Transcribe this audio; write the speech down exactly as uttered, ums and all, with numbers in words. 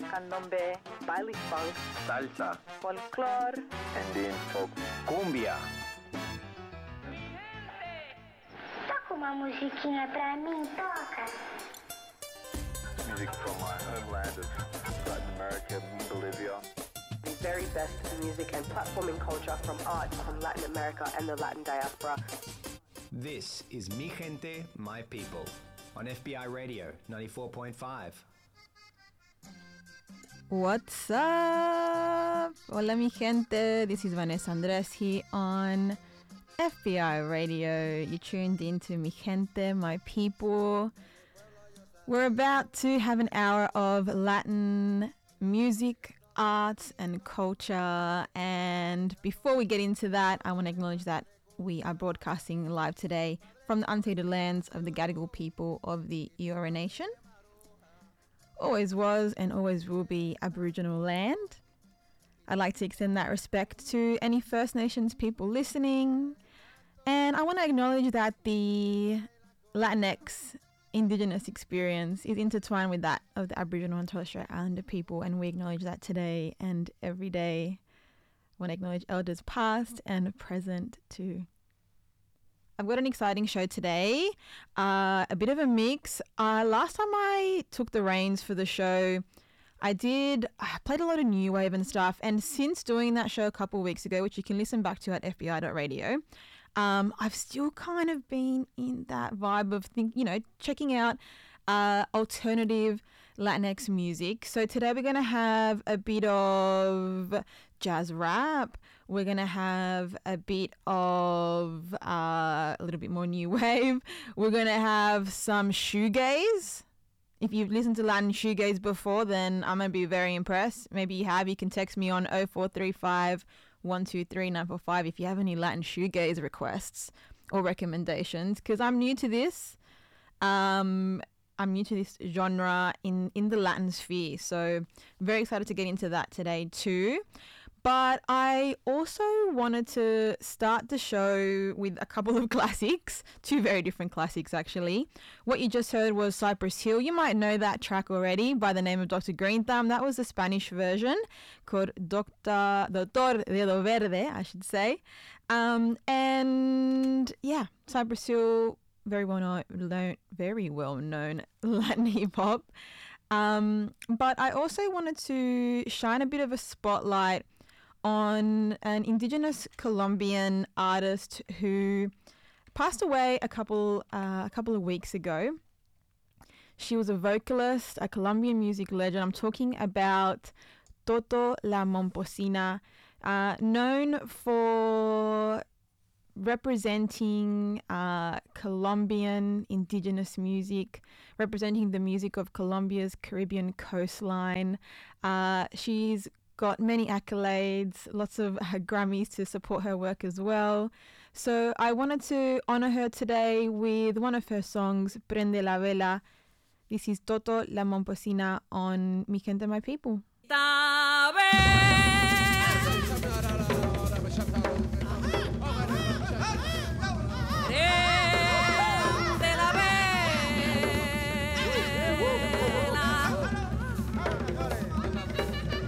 candombe, baile funk, salsa, folklore, Andean folk, cumbia. Toca uma musiquinha pra mim, toca. Music from my homeland of Latin America, Bolivia. The very best music and platforming culture from art from Latin America and the Latin diaspora. This is Mi Gente, My People on F B I Radio ninety-four point five. What's up? Hola mi gente, this is Vanessa Andres here on F B I Radio. You tuned in to Mi Gente, My People. We're about to have an hour of Latin music, arts and culture, and before we get into that, I want to acknowledge that we are broadcasting live today from the unceded lands of the Gadigal people of the Eora Nation. Always was and always will be Aboriginal land. I'd like to extend that respect to any First Nations people listening, and I want to acknowledge that the Latinx Indigenous experience is intertwined with that of the Aboriginal and Torres Strait Islander people, and we acknowledge that today and every day. I want to acknowledge elders past and present too. I've got an exciting show today, uh, a bit of a mix. Uh, last time I took the reins for the show, I did, I played a lot of new wave and stuff, and since doing that show a couple of weeks ago, which you can listen back to at f b i dot radio, Um, I've still kind of been in that vibe of think, you know, checking out uh, alternative Latinx music. So today we're going to have a bit of jazz rap. We're going to have a bit of uh, a little bit more new wave. We're going to have some shoegaze. If you've listened to Latin shoegaze before, then I'm going to be very impressed. Maybe you have. You can text me on oh four three five one two three nine four five if you have any Latin shoegaze requests or recommendations, because I'm new to this. Um, I'm new to this genre in, in the Latin sphere, so I'm very excited to get into that today too. But I also wanted to start the show with a couple of classics, two very different classics actually. What you just heard was Cypress Hill. You might know that track already by the name of Doctor Green Thumb. That was the Spanish version called Doctor Doctor Dedo Verde, I should say. Um, and yeah, Cypress Hill, very well known, very well known Latin hip hop. Um, but I also wanted to shine a bit of a spotlight on an Indigenous Colombian artist who passed away a couple uh, a couple of weeks ago. She was a vocalist, a Colombian music legend. I'm talking about Toto La Momposina, uh, known for representing uh, Colombian Indigenous music, representing the music of Colombia's Caribbean coastline. Uh, she's got many accolades, lots of uh, Grammys to support her work as well. So I wanted to honor her today with one of her songs, Prende la Vela. This is Toto La Momposina on Mi Gente, My People.